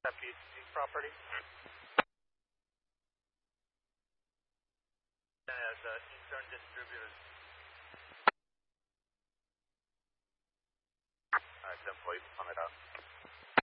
PHC property. As Eastern distributors. Alright, 10 please, hung it up.